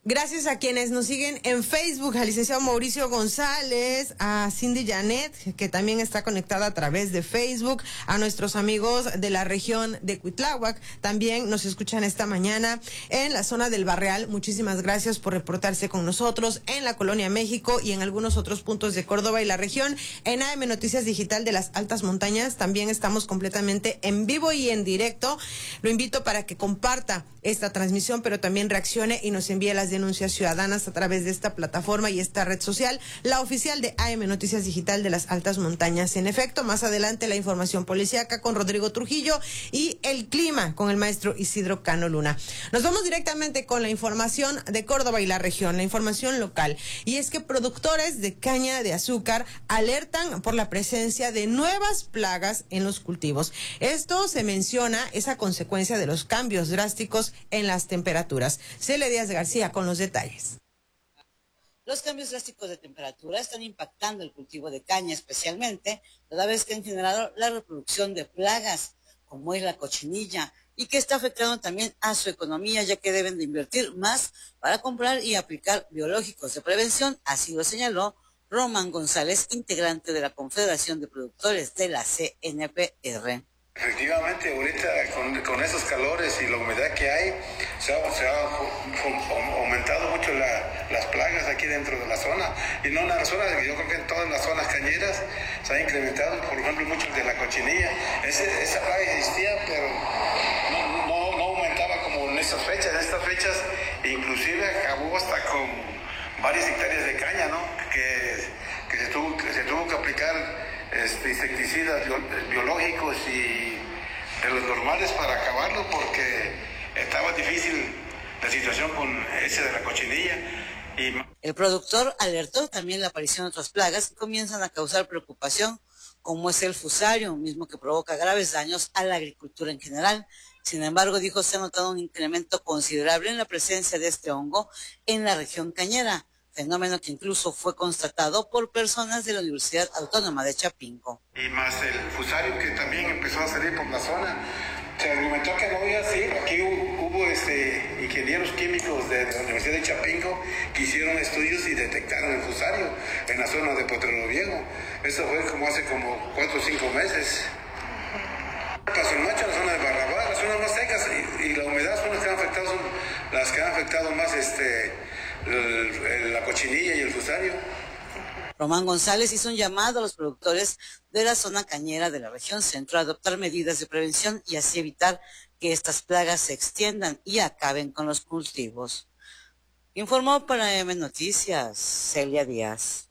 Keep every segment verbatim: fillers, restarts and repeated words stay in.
Gracias a quienes nos siguen en Facebook, al licenciado Mauricio González, a Cindy Janet, que también está conectada a través de Facebook, a nuestros amigos de la región de Cuitláhuac, también nos escuchan esta mañana en la zona del Barreal. Muchísimas gracias por reportarse con nosotros en la Colonia México y en algunos otros puntos de Córdoba y la región. En A M Noticias Digital de las Altas Montañas también estamos completamente en vivo y en directo. Lo invito para que comparta esta transmisión, pero también reaccione y nos envíe las denuncias ciudadanas a través de esta plataforma y esta red social, la oficial de A M Noticias Digital de las Altas Montañas. En efecto, más adelante la información policíaca con Rodrigo Trujillo y el clima con el maestro Isidro Cano Luna. Nos vamos directamente con la información de Córdoba y la región, la información local. Y es que productores de caña de azúcar alertan por la presencia de nuevas plagas en los cultivos. Esto se menciona, es a consecuencia de los cambios drásticos en las temperaturas. Celia Díaz García con los detalles. Los cambios drásticos de temperatura están impactando el cultivo de caña especialmente, toda vez que han generado la reproducción de plagas, como es la cochinilla, y que está afectando también a su economía, ya que deben de invertir más para comprar y aplicar biológicos de prevención, así lo señaló Román González, integrante de la Confederación de Productores de la C N P R. Efectivamente, ahorita con, con esos calores y la humedad que hay, se ha, se ha aumentado mucho la, las plagas aquí dentro de la zona. Y no en la zona, yo creo que en todas las zonas cañeras se ha incrementado, por ejemplo, mucho de la cochinilla. Ese, esa plaga existía, pero no, no, no aumentaba como en estas fechas. En estas fechas inclusive acabó hasta con varias hectáreas de caña, ¿no? Que, que, se, tuvo, que se tuvo que aplicar Este, insecticidas biológicos y de los normales para acabarlo, porque estaba difícil la situación con ese de la cochinilla. Y... El productor alertó también la aparición de otras plagas que comienzan a causar preocupación, como es el fusario, mismo que provoca graves daños a la agricultura en general. Sin embargo, dijo, se ha notado un incremento considerable en la presencia de este hongo en la región cañera, fenómeno que incluso fue constatado por personas de la Universidad Autónoma de Chapingo. Y más el fusario que también empezó a salir por la zona. Se argumentó que no había así. Aquí hubo, hubo este, ingenieros químicos de la Universidad de Chapingo que hicieron estudios y detectaron el fusario en la zona de Potrero Viejo. Eso fue como hace como cuatro o cinco meses. Paso el Macho, la zona de Barrabás, las zonas más secas y, y la humedad son las que han afectado, son las que han afectado más este... El, la cochinilla y el fusario. Román González hizo un llamado a los productores de la zona cañera de la región centro a adoptar medidas de prevención y así evitar que estas plagas se extiendan y acaben con los cultivos. Informó para A M Noticias, Celia Díaz.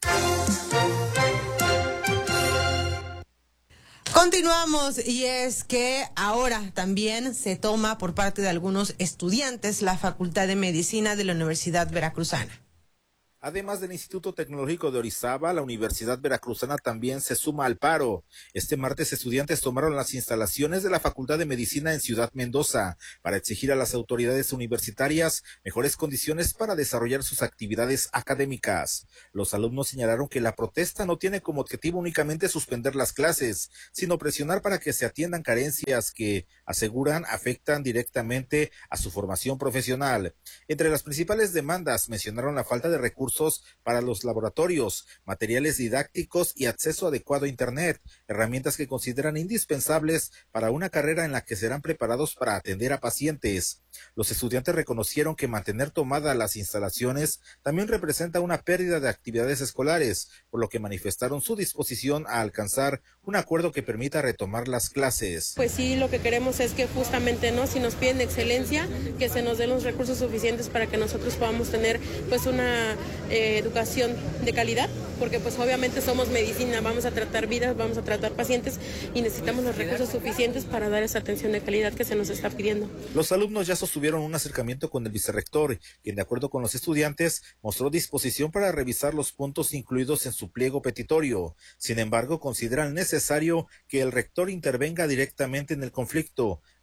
Continuamos, y es que ahora también se toma por parte de algunos estudiantes la Facultad de Medicina de la Universidad Veracruzana. Además del Instituto Tecnológico de Orizaba, la Universidad Veracruzana también se suma al paro. Este martes, estudiantes tomaron las instalaciones de la Facultad de Medicina en Ciudad Mendoza para exigir a las autoridades universitarias mejores condiciones para desarrollar sus actividades académicas. Los alumnos señalaron que la protesta no tiene como objetivo únicamente suspender las clases, sino presionar para que se atiendan carencias que, aseguran, afectan directamente a su formación profesional. Entre las principales demandas mencionaron la falta de recursos para los laboratorios, materiales didácticos y acceso adecuado a Internet, herramientas que consideran indispensables para una carrera en la que serán preparados para atender a pacientes. Los estudiantes reconocieron que mantener tomadas las instalaciones también representa una pérdida de actividades escolares, por lo que manifestaron su disposición a alcanzar un acuerdo que permita retomar las clases. Pues sí, lo que queremos es que justamente, ¿no?, si nos piden excelencia, que se nos den los recursos suficientes para que nosotros podamos tener pues una eh, educación de calidad, porque pues obviamente somos medicina, vamos a tratar vidas, vamos a tratar pacientes y necesitamos los recursos suficientes para dar esa atención de calidad que se nos está pidiendo. Los alumnos ya sostuvieron un acercamiento con el vicerrector, quien de acuerdo con los estudiantes mostró disposición para revisar los puntos incluidos en su pliego petitorio. Sin embargo, consideran necesario que el rector intervenga directamente en el conflicto,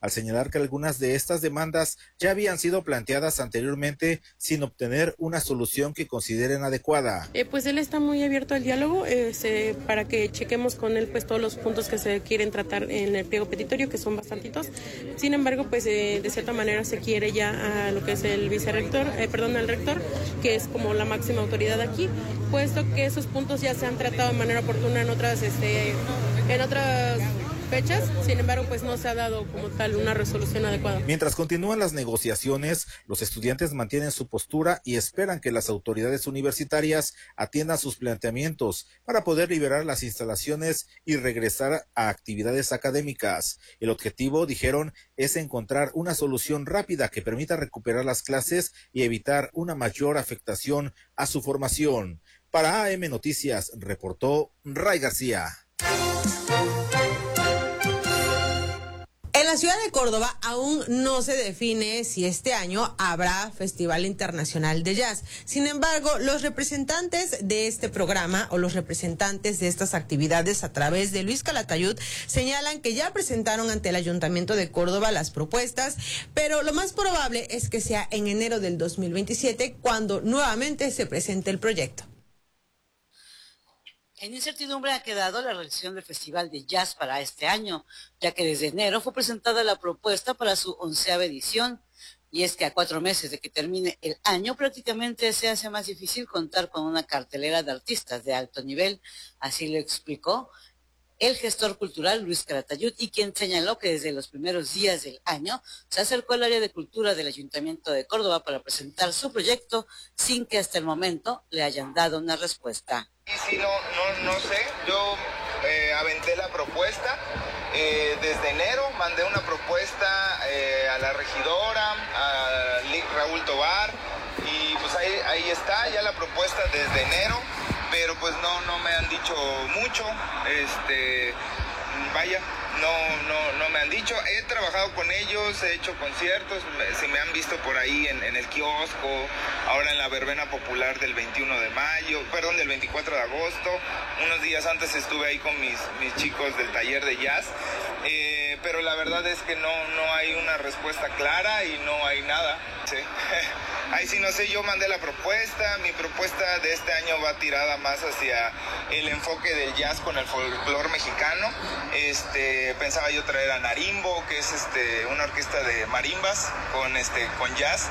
al señalar que algunas de estas demandas ya habían sido planteadas anteriormente sin obtener una solución que consideren adecuada. Eh, pues él está muy abierto al diálogo eh, se, para que chequemos con él pues todos los puntos que se quieren tratar en el pliego petitorio, que son bastantitos. Sin embargo, pues eh, de cierta manera se quiere ya a lo que es el vicerrector, eh, perdón, al rector, que es como la máxima autoridad aquí, puesto que esos puntos ya se han tratado de manera oportuna en otras, este, en otras fechas, sin embargo, pues no se ha dado como tal una resolución adecuada. Mientras continúan las negociaciones, los estudiantes mantienen su postura y esperan que las autoridades universitarias atiendan sus planteamientos para poder liberar las instalaciones y regresar a actividades académicas. El objetivo, dijeron, es encontrar una solución rápida que permita recuperar las clases y evitar una mayor afectación a su formación. Para A M Noticias, reportó Ray García. En la ciudad de Córdoba aún no se define si este año habrá Festival Internacional de Jazz. Sin embargo, los representantes de este programa o los representantes de estas actividades a través de Luis Calatayud señalan que ya presentaron ante el Ayuntamiento de Córdoba las propuestas, pero lo más probable es que sea en enero del dos mil veintisiete cuando nuevamente se presente el proyecto. En incertidumbre ha quedado la realización del Festival de Jazz para este año, ya que desde enero fue presentada la propuesta para su onceava edición. Y es que a cuatro meses de que termine el año, prácticamente se hace más difícil contar con una cartelera de artistas de alto nivel. Así lo explicó el gestor cultural Luis Calatayud, y quien señaló que desde los primeros días del año se acercó al área de cultura del Ayuntamiento de Córdoba para presentar su proyecto sin que hasta el momento le hayan dado una respuesta. Y sí, no, no, no sé, yo eh, aventé la propuesta eh, desde enero, mandé una propuesta eh, a la regidora, a Raúl Tobar, y pues ahí, ahí está ya la propuesta desde enero, pero pues no, no me han dicho mucho, este, vaya, no, no, no me han dicho. He trabajado con ellos, he hecho conciertos, si me han visto por ahí en, en el kiosco, ahora en la verbena popular del veintiuno de mayo, perdón, del veinticuatro de agosto, unos días antes estuve ahí con mis, mis chicos del taller de jazz, eh, pero la verdad es que no, no hay una respuesta clara y no hay nada, ¿sí? Ahí sí no sé, yo mandé la propuesta, mi propuesta de este año va tirada más hacia el enfoque del jazz con el folclore mexicano. Este, pensaba yo traer a Narimbo, que es este una orquesta de marimbas con este con jazz.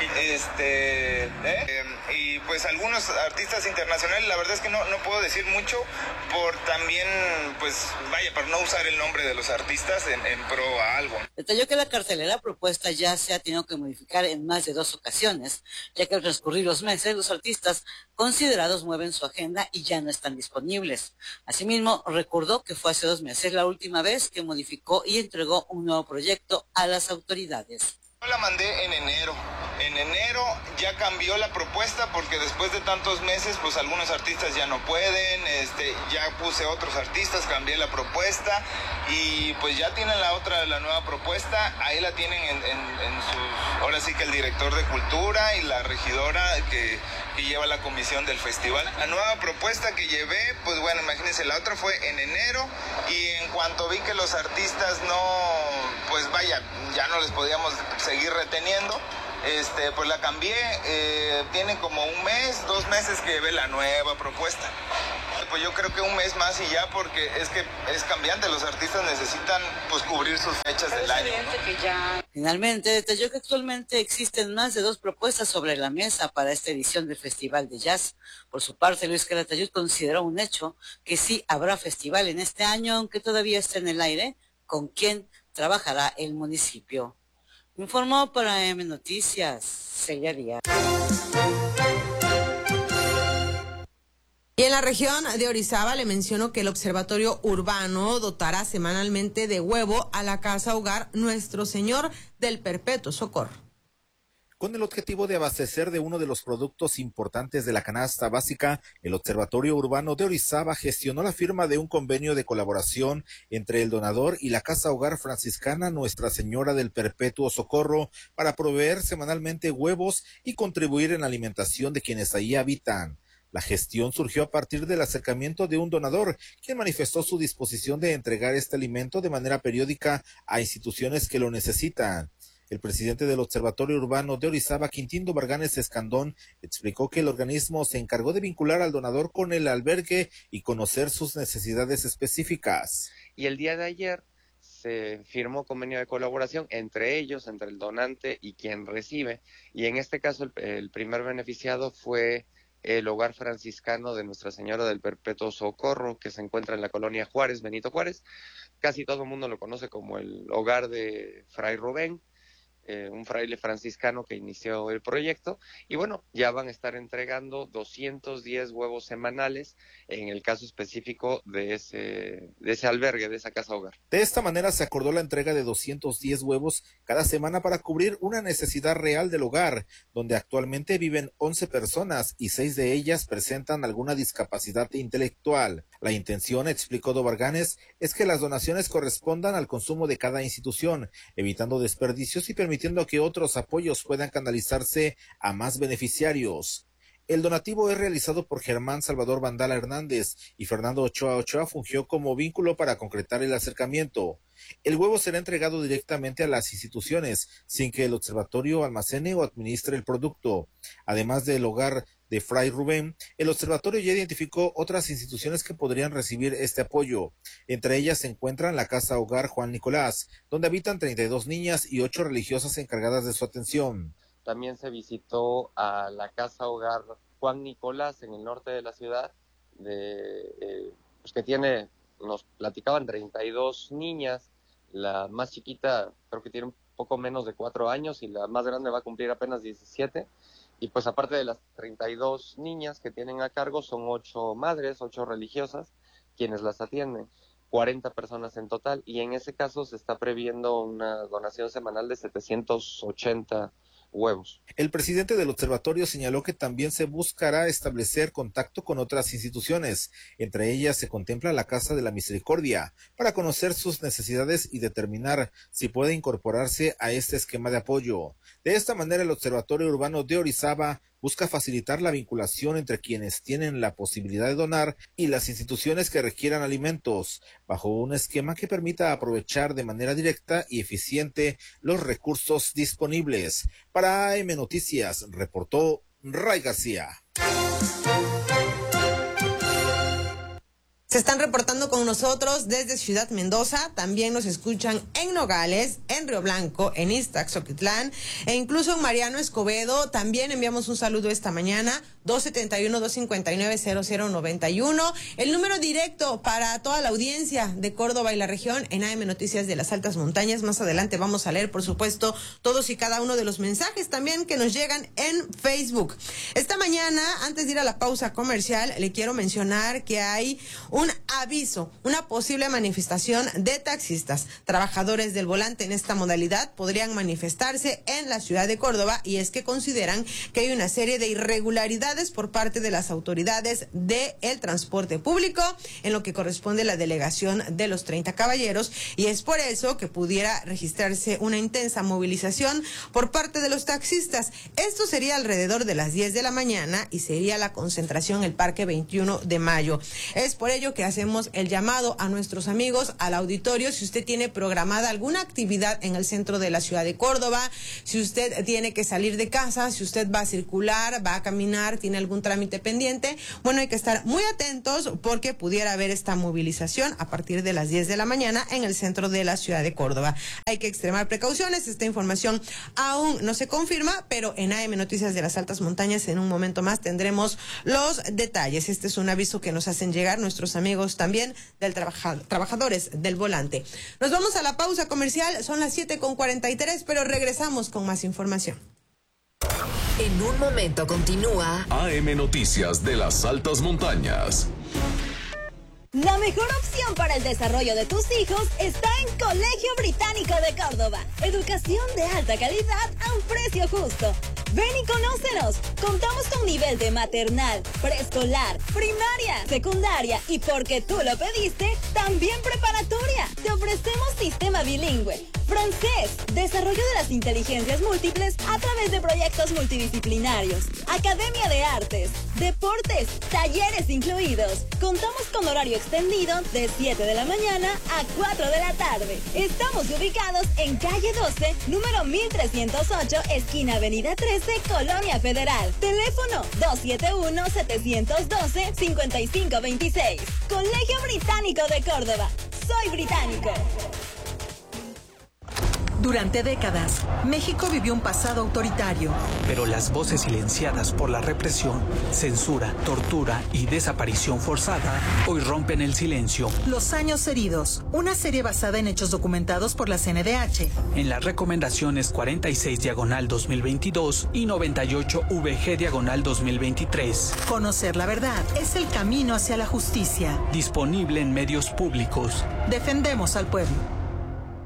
Este, ¿eh? Y pues algunos artistas internacionales, la verdad es que no, no puedo decir mucho por también, pues vaya, para no usar el nombre de los artistas en, en pro a algo. Detalló que la cartelera propuesta ya se ha tenido que modificar en más de dos ocasiones, ya que al transcurrir los meses los artistas considerados mueven su agenda y ya no están disponibles. Asimismo, recordó que fue hace dos meses la última vez que modificó y entregó un nuevo proyecto a las autoridades. Yo la mandé en enero. En enero ya cambió la propuesta porque después de tantos meses, pues algunos artistas ya no pueden, este, ya puse otros artistas, cambié la propuesta y pues ya tienen la otra, la nueva propuesta, ahí la tienen en, en, en sus, ahora sí que el director de cultura y la regidora que, que lleva la comisión del festival. La nueva propuesta que llevé, pues bueno, imagínense, la otra fue en enero y en cuanto vi que los artistas no, pues vaya, ya no les podíamos seguir reteniendo, este, pues la cambié, eh, tiene como un mes, dos meses que llevé la nueva propuesta. Pues yo creo que un mes más y ya, porque es que es cambiante, los artistas necesitan pues cubrir sus fechas del año, ¿no? Que ya... Finalmente detalló que actualmente existen más de dos propuestas sobre la mesa para esta edición del Festival de Jazz. Por su parte, Luis Calatayud consideró un hecho que sí habrá festival en este año, aunque todavía está en el aire con quién trabajará el municipio. Informó para M Noticias, Celia Díaz. Y en la región de Orizaba le menciono que el Observatorio Urbano dotará semanalmente de huevo a la Casa Hogar Nuestro Señor del Perpetuo Socorro. Con el objetivo de abastecer de uno de los productos importantes de la canasta básica, el Observatorio Urbano de Orizaba gestionó la firma de un convenio de colaboración entre el donador y la Casa Hogar Franciscana Nuestra Señora del Perpetuo Socorro para proveer semanalmente huevos y contribuir en la alimentación de quienes ahí habitan. La gestión surgió a partir del acercamiento de un donador, quien manifestó su disposición de entregar este alimento de manera periódica a instituciones que lo necesitan. El presidente del Observatorio Urbano de Orizaba, Quintindo Barganes Escandón, explicó que el organismo se encargó de vincular al donador con el albergue y conocer sus necesidades específicas. Y el día de ayer se firmó convenio de colaboración entre ellos, entre el donante y quien recibe, y en este caso el, el primer beneficiado fue el Hogar Franciscano de Nuestra Señora del Perpetuo Socorro, que se encuentra en la colonia Juárez, Benito Juárez. Casi todo el mundo lo conoce como el hogar de Fray Rubén, eh, un fraile franciscano que inició el proyecto, y bueno, ya van a estar entregando doscientos diez huevos semanales en el caso específico de ese, de ese albergue, de esa casa hogar. De esta manera se acordó la entrega de doscientos diez huevos cada semana para cubrir una necesidad real del hogar, donde actualmente viven once personas y seis de ellas presentan alguna discapacidad intelectual. La intención, explicó Do Barganes, es que las donaciones correspondan al consumo de cada institución, evitando desperdicios y permitiendo que otros apoyos puedan canalizarse a más beneficiarios. El donativo es realizado por Germán Salvador Vandala Hernández y Fernando Ochoa Ochoa fungió como vínculo para concretar el acercamiento. El huevo será entregado directamente a las instituciones, sin que el observatorio almacene o administre el producto. Además del hogar de Fray Rubén, el observatorio ya identificó otras instituciones que podrían recibir este apoyo. Entre ellas se encuentran la Casa Hogar Juan Nicolás, donde habitan treinta y dos niñas y ocho religiosas encargadas de su atención. También se visitó a la Casa Hogar Juan Nicolás en el norte de la ciudad, de, eh, pues que tiene, nos platicaban, treinta y dos niñas. La más chiquita creo que tiene un poco menos de cuatro años y la más grande va a cumplir apenas diecisiete. Y pues aparte de las treinta y dos niñas que tienen a cargo, son ocho madres, ocho religiosas, quienes las atienden, cuarenta personas en total, y en ese caso se está previendo una donación semanal de setecientos ochenta huevos. El presidente del observatorio señaló que también se buscará establecer contacto con otras instituciones, entre ellas se contempla la Casa de la Misericordia, para conocer sus necesidades y determinar si puede incorporarse a este esquema de apoyo. De esta manera, el Observatorio Urbano de Orizaba busca facilitar la vinculación entre quienes tienen la posibilidad de donar y las instituciones que requieran alimentos, bajo un esquema que permita aprovechar de manera directa y eficiente los recursos disponibles. Para A M Noticias, reportó Ray García. Se están reportando con nosotros desde Ciudad Mendoza, también nos escuchan en Nogales, en Río Blanco, en Iztaxoquitlán e incluso en Mariano Escobedo. También enviamos un saludo esta mañana, dos siete uno, dos cinco nueve, cero cero nueve uno. El número directo para toda la audiencia de Córdoba y la región en A M Noticias de las Altas Montañas. Más adelante vamos a leer, por supuesto, todos y cada uno de los mensajes también que nos llegan en Facebook. Esta mañana, antes de ir a la pausa comercial, le quiero mencionar que hay un aviso, una posible manifestación de taxistas. Trabajadores del volante en esta modalidad podrían manifestarse en la ciudad de Córdoba, y es que consideran que hay una serie de irregularidades por parte de las autoridades del transporte público en lo que corresponde a la delegación de los treinta caballeros, y es por eso que pudiera registrarse una intensa movilización por parte de los taxistas. Esto sería alrededor de las diez de la mañana y sería la concentración en el Parque veintiuno de mayo. Es por ello que hacemos el llamado a nuestros amigos, al auditorio. Si usted tiene programada alguna actividad en el centro de la ciudad de Córdoba, si usted tiene que salir de casa, si usted va a circular, va a caminar, tiene algún trámite pendiente, bueno, hay que estar muy atentos porque pudiera haber esta movilización a partir de las diez de la mañana en el centro de la ciudad de Córdoba. Hay que extremar precauciones. Esta información aún no se confirma, pero en A M Noticias de las Altas Montañas en un momento más tendremos los detalles. Este es un aviso que nos hacen llegar nuestros amigos también del trabaja, trabajadores del volante. Nos vamos a la pausa comercial, son las siete con cuarenta y tres, pero regresamos con más información. En un momento continúa A M Noticias de las Altas Montañas. La mejor opción para el desarrollo de tus hijos está en Colegio Británico de Córdoba. Educación de alta calidad a un precio justo. Ven y conócenos. Contamos con nivel de maternal, preescolar, primaria, secundaria y, porque tú lo pediste, también preparatoria. Te ofrecemos sistema bilingüe, francés, desarrollo de las inteligencias múltiples a través de proyectos multidisciplinarios, academia de artes, deportes, talleres incluidos. Contamos con horario extendido de siete de la mañana a cuatro de la tarde. Estamos ubicados en calle doce, número mil trescientos ocho, esquina avenida trece, Colonia Federal. Teléfono dos siete uno, siete uno dos, cinco cinco dos seis. Colegio Británico de Córdoba. Soy británico. Durante décadas, México vivió un pasado autoritario. Pero las voces silenciadas por la represión, censura, tortura y desaparición forzada hoy rompen el silencio. Los años heridos, una serie basada en hechos documentados por la C N D H. En las recomendaciones cuarenta y seis diagonal dos mil veintidós y noventa y ocho V G diagonal dos mil veintitrés. Conocer la verdad es el camino hacia la justicia. Disponible en medios públicos. Defendemos al pueblo.